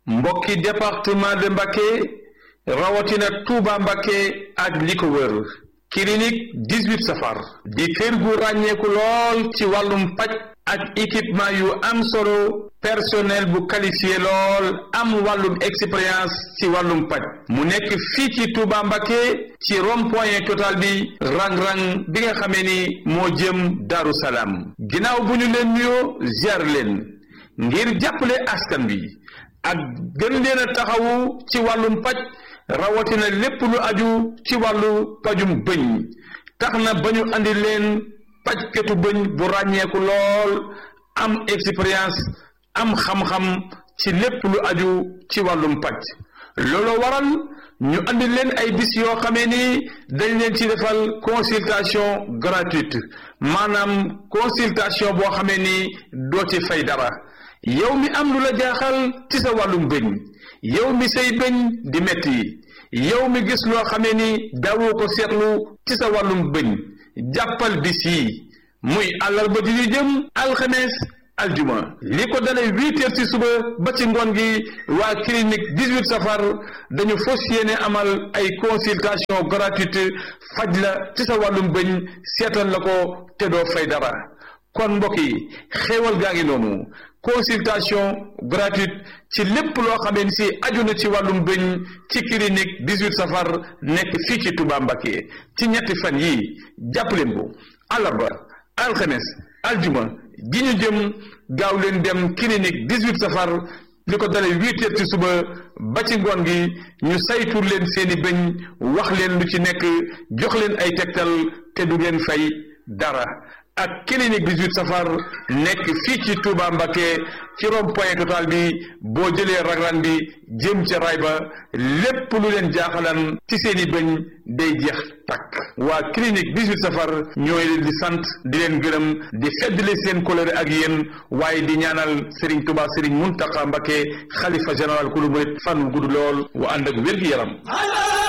mbokki département de Mbacké rawatina Touba Mbacké ak li ko wër clinique 18 safar di kër gu ràññeeku lool ci wàllum paj ak équipement yu am solo personnel bu qualifié lool am wàllum expérience ci wàllum paj mu nekk fii ci Touba Mbacké ci rond-point Total bi rang-rang bi nga xamee ni moo jëm Daaru Salaam ginnaaw bu ñu leen nuyoo ziar leen ngir jàppale askan bi ak gën leen a taxawu ci wàllum paj rawatina lépp lu aju ci wàllu pajum bëñ tax na ba ñu andi leen pajkatu bëñ bu ràññeeku lool am expérience am xam-xam ci lépp lu aju ci wàllum paj looloo waral ñu andi leen ay bis yoo xamee ni dañ leen ci defal consultation gratuite maanaam consultation boo xamee ni doo ci fay dara yow mi am lu la jaaxal ci sa wàllum bëñ yow mi say bëñ di metti yow mi gis loo xamee ni daawoo ko seetlu ci sa wàllum bëñ jàppal bis yi muy àllarba ji ñu jëm alxames aljuma li ko dalee 8 heures ci suba ba ci ngoon gi waa clinique 18 safar dañu fas yéene amal ay consultation gratuite faj la ci sa wàllum bëñ seetal la ko te doo fay dara kon mbokk yi xéewal gaa ngi noonu consultation gratuite ci lépp loo xamee ni si aju na ci wàllum bëñ ci clinique 18 safar nekk fii ci Touba Mbacké ci ñetti fan yii jàpp leen ko àllarba alxames aljuma ji ñu jëm gaaw leen dem clinique 18 safar li ko dalee 8 heures ci suba ba ci ngoon gi ñu saytu leen seeni bëñ wax leen lu ci nekk jox leen ay tegtal te du ngeen fay dara ak clinique 18 safar nekk fii ci Touba Mbacké ci rond-point Total bi boo jëlee raglan bi jëm ca raay ba lépp lu leen jaaxalan ci seeni bëñ day jeex takk waa clinique 18 safar ñooy leen di sant di leen gërëm di feddali seen kóllëre ak yéen waaye di ñaanal Serigne Touba Serigne Mountakha Mbacké xalifa général kulu murit fan wu gudd lool wa ànd ak wér-gi-yaram